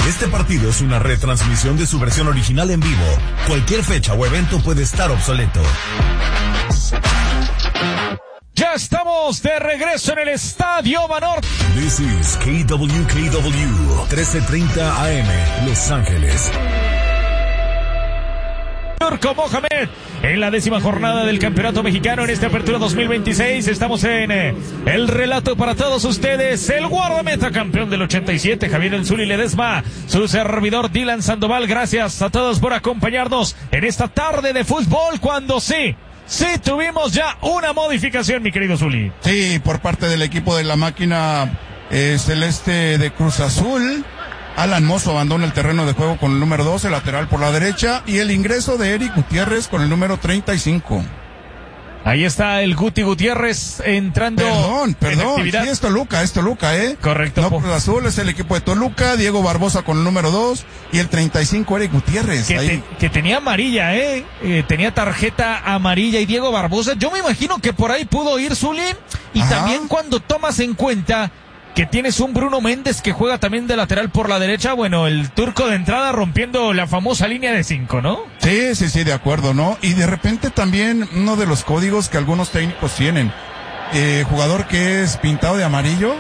Este partido es una retransmisión de su versión original en vivo. Cualquier fecha o evento puede estar obsoleto. Ya estamos de regreso en el Estadio Banorte. This is KWKW 1330 AM, Los Ángeles. Turco Mohamed, en la 10ª jornada del Campeonato Mexicano en esta apertura 2026. Estamos en el relato para todos ustedes. El guardameta campeón del 87, Javier El Zuli Ledesma, su servidor Dylan Sandoval. Gracias a todos por acompañarnos en esta tarde de fútbol, cuando sí tuvimos ya una modificación, mi querido Zuli. Sí, por parte del equipo de la máquina celeste de Cruz Azul. Alan Mozo abandona el terreno de juego con el número 12, lateral por la derecha, y el ingreso de Eric Gutiérrez con el número 35. Ahí está el Guti Gutiérrez entrando. Perdón, en actividad. Sí, es Toluca, Correcto. No, Cruz Azul es el equipo de Toluca, Diego Barbosa con el número 2 y el 35 Eric Gutiérrez. Que tenía amarilla, tenía tarjeta amarilla, y Diego Barbosa, yo me imagino que por ahí pudo ir, Zuli, y también cuando tomas en cuenta que tienes un Bruno Méndez que juega también de lateral por la derecha, bueno, el turco de entrada rompiendo la famosa línea de 5, ¿no? Sí, de acuerdo, ¿no? Y de repente también uno de los códigos que algunos técnicos tienen, jugador que es pintado de amarillo,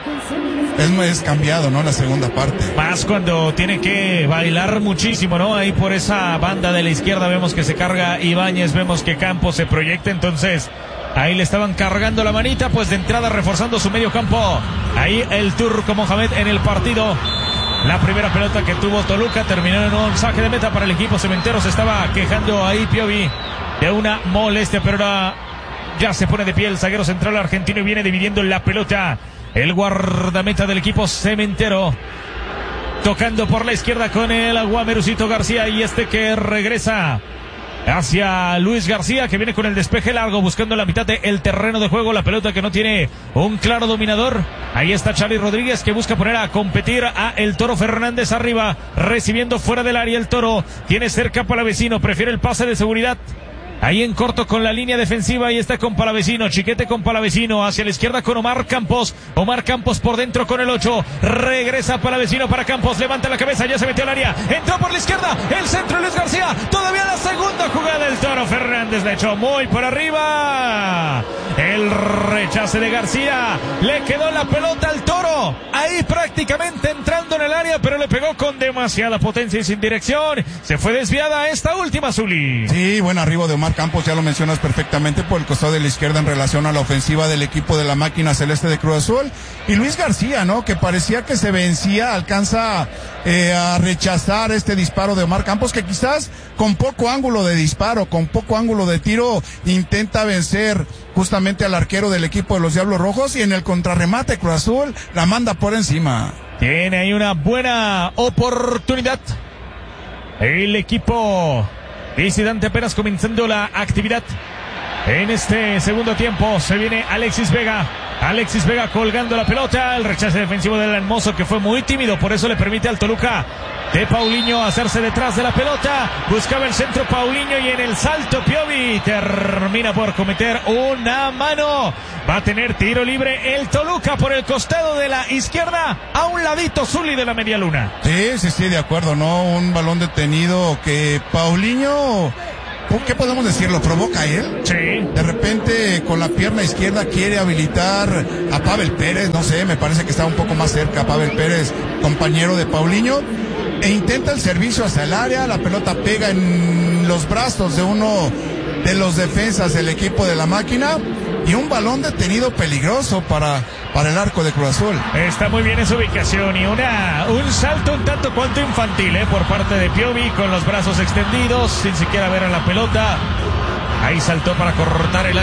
es cambiado, ¿no? La segunda parte. Más cuando tiene que bailar muchísimo, ¿no? Ahí por esa banda de la izquierda vemos que se carga Ibáñez, vemos que Campos se proyecta, entonces ahí le estaban cargando la manita, pues de entrada reforzando su medio campo. Ahí el turco Mohamed en el partido. La primera pelota que tuvo Toluca terminó en un saque de meta para el equipo cementero. Se estaba quejando ahí Piovi de una molestia, pero ahora ya se pone de pie el zaguero central argentino y viene dividiendo la pelota. El guardameta del equipo cementero, tocando por la izquierda con el Guamerucito García, y que regresa hacia Luis García, que viene con el despeje largo buscando la mitad del terreno de juego. La pelota que no tiene un claro dominador. Ahí está Charly Rodríguez, que busca poner a competir a el Toro Fernández arriba, recibiendo fuera del área. El Toro tiene cerca Palavecino, prefiere el pase de seguridad. Ahí en corto con la línea defensiva, ahí está con Palavecino, Chiquete con Palavecino, hacia la izquierda con Omar Campos por dentro con el 8, regresa Palavecino para Campos, levanta la cabeza, ya se metió al área, entró por la izquierda, el centro Luis García, todavía la segunda jugada del Toro Fernández, le echó muy por arriba, el rechace de García, le quedó la pelota al Toro, ahí prácticamente entrando en el área, pero le pegó con demasiada potencia y sin dirección, se fue desviada esta última, Zuli. Sí, buen arribo de Omar Campos, ya lo mencionas perfectamente, por el costado de la izquierda en relación a la ofensiva del equipo de la máquina celeste de Cruz Azul. Y Luis García, ¿no? Que parecía que se vencía, alcanza a rechazar este disparo de Omar Campos, que quizás con poco ángulo de disparo, con poco ángulo de tiro, intenta vencer justamente al arquero del equipo de los Diablos Rojos, y en el contrarremate Cruz Azul la manda por encima. Tiene ahí una buena oportunidad el equipo visitante, apenas comenzando la actividad. En este segundo tiempo se viene Alexis Vega colgando la pelota, el rechace defensivo del Hermoso, que fue muy tímido, por eso le permite al Toluca de Paulinho hacerse detrás de la pelota, buscaba el centro Paulinho, y en el salto Piovi termina por cometer una mano. Va a tener tiro libre el Toluca por el costado de la izquierda, a un ladito Zuli de la media luna. Sí, de acuerdo, ¿no? Un balón detenido que Paulinho, ¿qué podemos decir? ¿Lo provoca él? Sí. De repente con la pierna izquierda quiere habilitar a Pavel Pérez, no sé, me parece que está un poco más cerca Pavel Pérez, compañero de Paulinho, e intenta el servicio hacia el área, la pelota pega en los brazos de uno de los defensas del equipo de la máquina, y un balón detenido peligroso para el arco de Cruz Azul. Está muy bien esa ubicación, y un salto un tanto cuanto infantil por parte de Piovi, con los brazos extendidos, sin siquiera ver a la pelota. Ahí saltó para cortar el